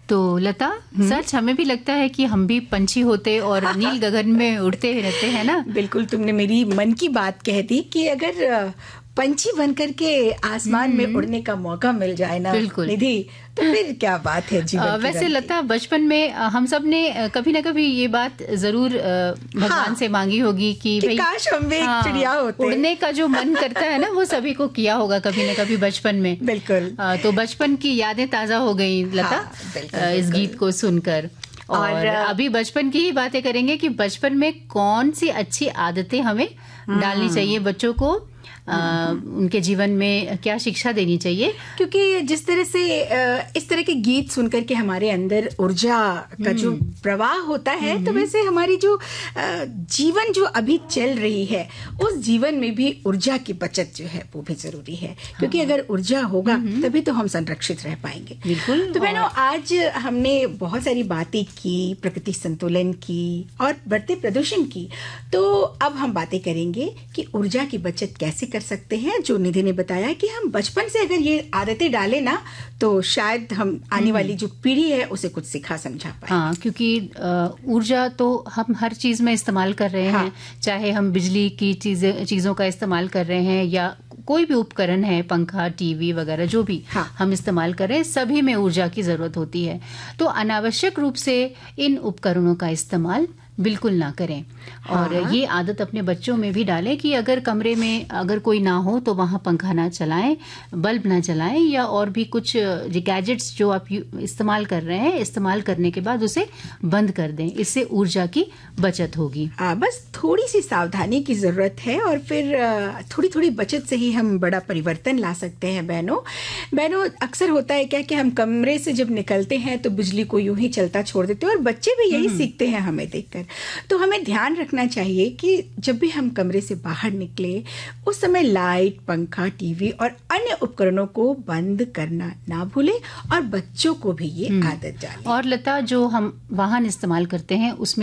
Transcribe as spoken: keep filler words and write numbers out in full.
तो लता, सच हमें भी लगता है कि हम भी पंछी होते और नील गगन में उड़ते रहते हैं ना। बिल्कुल, तुमने मेरी मन की बात कह दी कि अगर पंछी बनकर के आसमान में उड़ने का मौका मिल जाए ना निधि, तो फिर क्या बात है जीवन की। वैसे लता, बचपन में हम सब ने कभी ना कभी ये बात जरूर भगवान हाँ, से मांगी होगी कि, कि भाई काश हम भी हाँ, चिड़िया होते। उड़ने का जो मन करता है ना, वो सभी को किया होगा कभी ना कभी बचपन में। बिल्कुल। तो बचपन की यादें ताजा हो गई लता, हाँ, बिल्कुल, इस बिल्कुल। गीत को सुनकर। और, और अभी बचपन की ही बातें करेंगे कि बचपन में कौन सी अच्छी आदतें हमें डालनी चाहिए बच्चों को, आ, उनके जीवन में क्या शिक्षा देनी चाहिए। क्योंकि जिस तरह से इस तरह के गीत सुनकर के हमारे अंदर ऊर्जा का जो प्रवाह होता है, तो वैसे हमारी जो जीवन जो अभी चल रही है, उस जीवन में भी ऊर्जा की बचत जो है वो भी जरूरी है। क्योंकि हाँ। अगर ऊर्जा होगा तभी तो हम संरक्षित रह पाएंगे। बिल्कुल। तो बहनों, आज हमने बहुत सारी बातें की, प्रकृति संतुलन की और बढ़ते प्रदूषण की। तो अब हम बातें करेंगे कि ऊर्जा की बचत कैसे कर सकते हैं। जो निधि ने बताया कि हम बचपन से अगर ये आदतें डालें ना, तो शायद हम आने वाली जो पीढ़ी है उसे कुछ सिखा समझा पाए। हाँ, क्योंकि ऊर्जा तो हम हर चीज में इस्तेमाल कर रहे हाँ। हैं, चाहे हम बिजली की चीजें चीजों का इस्तेमाल कर रहे हैं या कोई भी उपकरण है, पंखा, टीवी वगैरह जो भी हाँ। हम इस्तेमाल कर रहे हैं, सभी में ऊर्जा की जरूरत होती है। तो अनावश्यक रूप से इन उपकरणों का इस्तेमाल बिल्कुल ना करें। और हाँ। ये आदत अपने बच्चों में भी डालें कि अगर कमरे में अगर कोई ना हो तो वहाँ पंखा ना चलाएं, बल्ब ना चलाएं, या और भी कुछ गैजेट्स जो आप इस्तेमाल कर रहे हैं, इस्तेमाल करने के बाद उसे बंद कर दें। इससे ऊर्जा की बचत होगी। आ, बस थोड़ी सी सावधानी की ज़रूरत है और फिर थोड़ी थोड़ी बचत से ही हम बड़ा परिवर्तन ला सकते हैं। बहनों बहनों अक्सर होता है क्या कि हम कमरे से जब निकलते हैं तो बिजली को यूं ही चलता छोड़ देते हैं, और बच्चे भी यही सीखते हैं हमें देखकर। तो हमें ध्यान रखना चाहिए कि जब भी हम कमरे से बाहर निकले, उस समय लाइट, पंखा, टीवी और अन्य उपकरणों को बंद करना ना भूलें, और बच्चों को भी ये आदत डालें। और लता, जो हम वाहन इस्तेमाल करते हैं उसमें